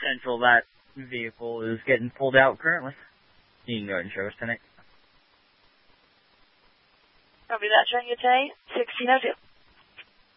Central, that vehicle is getting pulled out currently. You can go ahead and show us tonight. Copy that, showing you today, 1602.